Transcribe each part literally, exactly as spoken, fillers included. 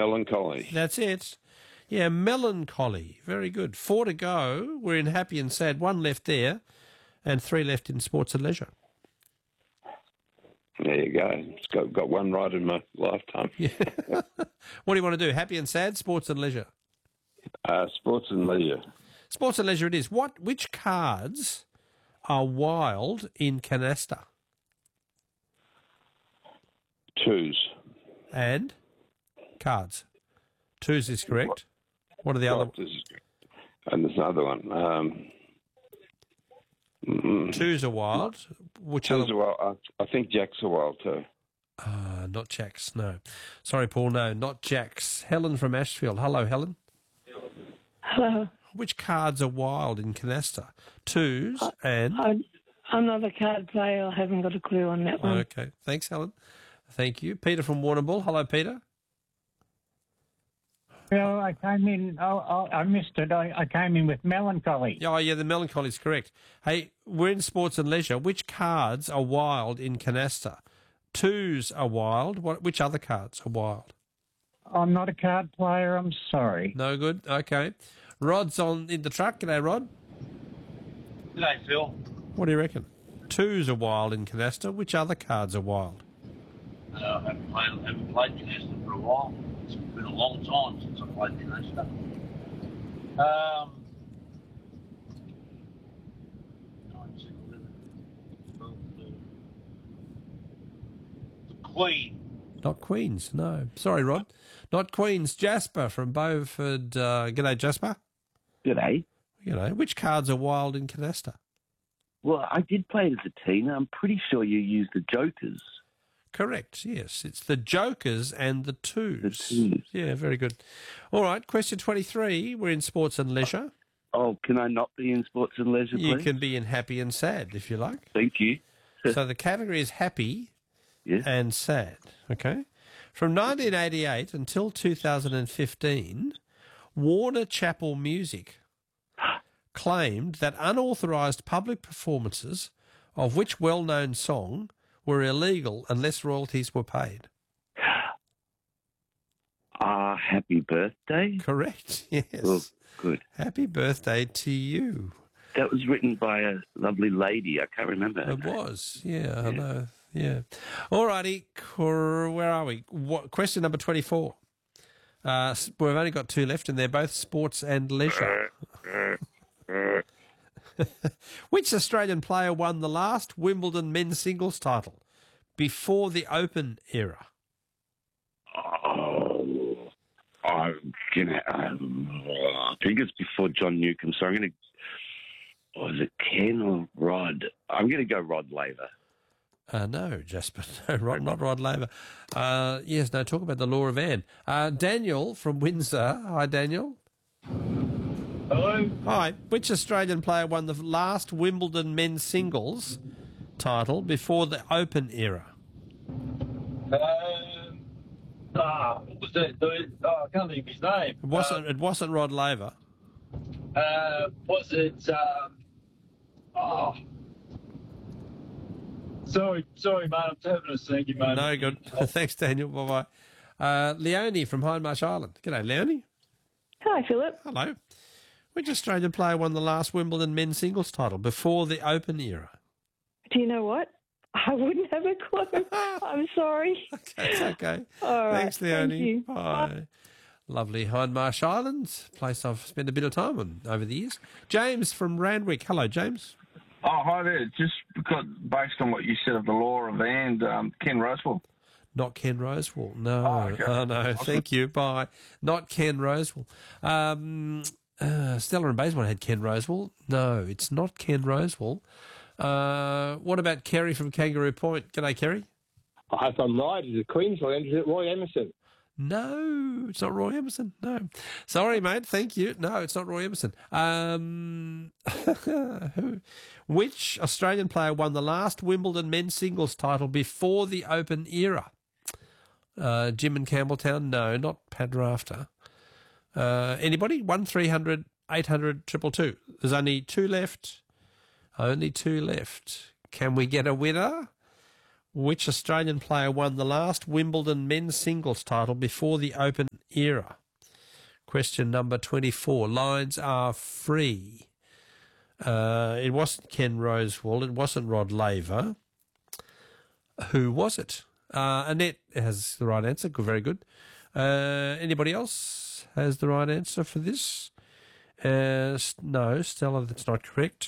Melancholy. That's it. Yeah, melancholy. Very good. Four to go. We're in happy and sad. One left there, and three left in sports and leisure. There you go. It's got, got one right in my lifetime. Yeah. What do you want to do? Happy and sad, sports and leisure? Uh, sports and leisure. Sports and leisure it is. What? Which cards are wild in canasta? Twos. And? Cards. Twos is correct. What are the other? And there's another one. Um, mm, Twos are wild. Which twos other? are wild. I, I think Jacks are wild too. Ah, not Jacks, no. Sorry, Paul, no, not Jacks. Helen from Ashfield. Hello, Helen. Hello. Which cards are wild in canasta? Twos I, and... I, I'm not a card player. I haven't got a clue on that one. Okay. Thanks, Helen. Thank you. Peter from Warrnambool. Hello, Peter. Well, I came in, oh, oh, I missed it. I, I came in with melancholy. Oh, yeah, the melancholy is correct. Hey, we're in sports and leisure. Which cards are wild in canasta? Twos are wild. What? Which other cards are wild? I'm not a card player. I'm sorry. No good. Okay. Rod's on in the truck. G'day, Rod. G'day, Phil. What do you reckon? Twos are wild in canasta. Which other cards are wild? Uh, I haven't played, haven't played Canasta for a while. It's been a long time since I played Canasta. Um, the Queen. Not Queens, no. Sorry, Rod. Not Queens. Jasper from Beaufort. Uh, g'day, Jasper. G'day. You know, which cards are wild in canasta? Well, I did play it as a teen. I'm pretty sure you used the Jokers. Correct, yes. It's the Jokers and the Twos. The Twos. Yeah, very good. All right, question twenty-three. We're in sports and leisure. Oh, can I not be in sports and leisure, please? You can be in happy and sad, if you like. Thank you. So the category is happy Yes. and sad, okay? From nineteen eighty-eight until two thousand fifteen, Warner Chappell Music claimed that unauthorised public performances of which well-known song were illegal unless royalties were paid. Ah, happy birthday. Correct, yes. Well, good. Happy birthday to you. That was written by a lovely lady. I can't remember. her It name. was, yeah, I know, yeah. All righty, where are we? What, question number twenty-four. Uh, s- we've only got two left, and they're both sports and leisure. Which Australian player won the last Wimbledon men's singles title before the Open era? Oh, I'm gonna. Um, I think it's before John Newcombe. So I'm gonna. Or is it Ken or Rod? I'm gonna go Rod Laver. Uh, no, Jasper, no, Rod, not Rod Laver. Uh, yes, no, talk about the Law of Anne. Uh, Daniel from Windsor. Hi, Daniel. Hello. Hi. Which Australian player won the last Wimbledon men's singles title before the Open era? Um, ah, what was that? The, oh, I can't think of his name. It wasn't. It wasn't Rod Laver. Uh, was it? Um, oh, sorry, sorry, mate. I'm having a stinky moment. No good. Thanks, Daniel. Bye bye. Uh, Leonie from Hindmarsh Island. G'day, Leonie. Hi, Philip. Hello. Which Australian player won the last Wimbledon men's singles title before the Open era? Do you know what? I wouldn't have a clue. I'm sorry. Okay, it's okay. All right. Thanks, Leonie. Thank you. Bye. Lovely Hindmarsh Island, place I've spent a bit of time on over the years. James from Randwick. Hello, James. Oh, hi there. Just because, based on what you said of the law of and um, Ken Rosewell. Not Ken Rosewell. No. Oh, okay. Oh, no. Thank you. Bye. Not Ken Rosewell. Um, uh, Stella and Bayswater had Ken Rosewell. No, it's not Ken Rosewell. Uh, what about Kerry from Kangaroo Point? G'day, Kerry. I hope I'm right. Is it Queensland? Is it Roy Emerson? No, it's not Roy Emerson. No. Sorry, mate. Thank you. No, it's not Roy Emerson. Um, who, which Australian player won the last Wimbledon men's singles title before the Open era? Uh, Jim and Campbelltown? No, not Pat Rafter. Uh, anybody? one three hundred eight hundred two two two. There's only two left. Only two left. Can we get a winner? Which Australian player won the last Wimbledon men's singles title before the Open era? Question number twenty-four. Lines are free. Uh, it wasn't Ken Rosewall. It wasn't Rod Laver. Who was it? Uh, Annette has the right answer. Good, very good. Uh, anybody else has the right answer for this? Uh, no, Stella, that's not correct.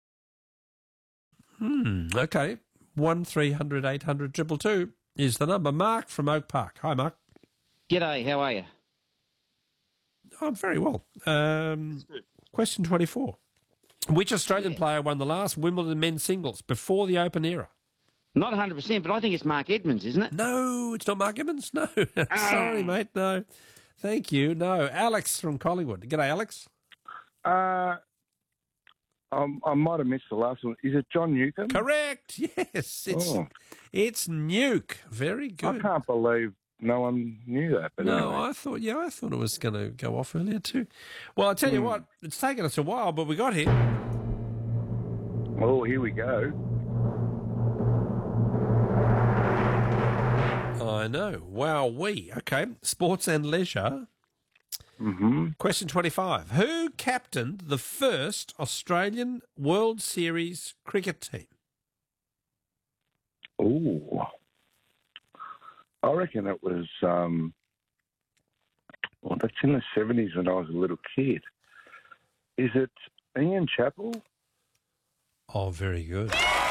Hmm, okay. one three hundred eight hundred two two two is the number. Mark from Oak Park. Hi, Mark. G'day, how are you? Oh, very well. Um, question twenty-four. Which Australian Yeah. player won the last Wimbledon men's singles before the Open era? Not one hundred percent, but I think it's Mark Edmonds, isn't it? No, it's not Mark Evans. No. Sorry, mate. No. Thank you. No. Alex from Collingwood. G'day, Alex. Uh, um, I might have missed the last one. Is it John Newcomb? Correct. Yes. It's Oh. it's Nuke. Very I good. can't believe no one knew that. But No, anyway. I thought, yeah, I thought it was going to go off earlier too. Well, I'll tell you Hmm. what, it's taken us a while, but we got here. Oh, here we go. I know. Wow, we. Okay. Sports and leisure. Mm-hmm. Question twenty-five. Who captained the first Australian World Series cricket team? Ooh. I reckon it was, um, well, that's in the seventies when I was a little kid. Is it Ian Chappell? Oh, very good.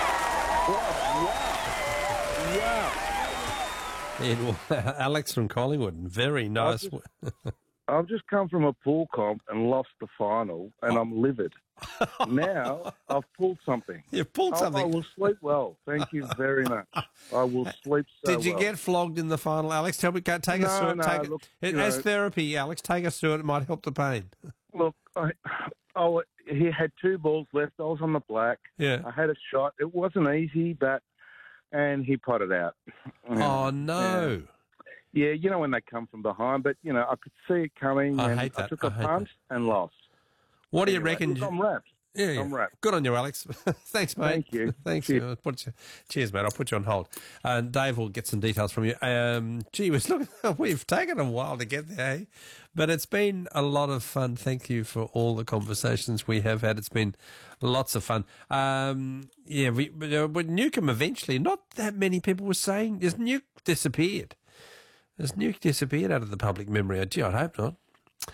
Wow. It was Alex from Collingwood. Very nice. I've just come from a pool comp and lost the final, and I'm livid. Now I've pulled something. You've pulled I- something. I will sleep well. Thank you very much. I will sleep so Did you well. get flogged in the final, Alex? Tell me, go- take us No, through it. no, Take it- look, it you as know- therapy, Alex. Take us through it. It might help the pain. Look, I, oh, he had two balls left. I was on the black. Yeah. I had a shot. It wasn't easy, but and he potted out. Oh no! Yeah, you know when they come from behind, but you know I could see it coming. I and hate I that. took I a hate punt and lost. What do you Anyway, reckon? look, I'm wrapped. Yeah, yeah. I'm wrapped. Good on you, Alex. Thanks, mate. Thank you. Thanks. Cheers. I'll put you, cheers, mate. I'll put you on hold. And Dave will get some details from you. Um, gee whiz, look, we've taken a while to get there, eh? But it's been a lot of fun. Thank you for all the conversations we have had. It's been lots of fun. Um, yeah, we, but, uh, with Newcomb eventually, not that many people were saying, has Nuke disappeared? Has Nuke disappeared out of the public memory? Gee, I'd hope not.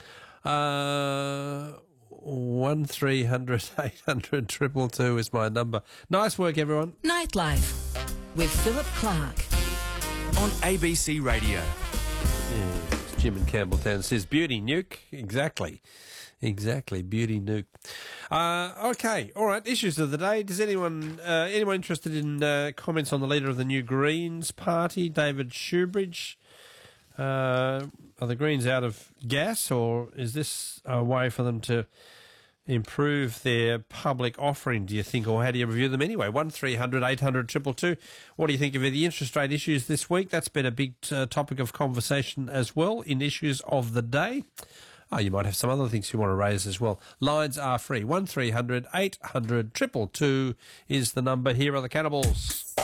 Uh, one three hundred eight hundred triple two is my number. Nice work, everyone. Nightlife with Philip Clark on A B C Radio. Yes, Jim in Campbelltown says Beauty Nuke. Exactly. Exactly, Beauty Nuke. Uh, okay, all right. Issues of the day. Does anyone uh, anyone interested in uh, comments on the leader of the New Greens Party, David Shoebridge? Uh, are the Greens out of gas, or is this a way for them to improve their public offering, do you think, or how do you review them anyway? one three hundred eight hundred two two two. What do you think of the interest rate issues this week? That's been a big uh, topic of conversation as well in issues of the day. Oh, you might have some other things you want to raise as well. Lines are free. one three hundred eight hundred two two two is the number. Here are the Cannibals.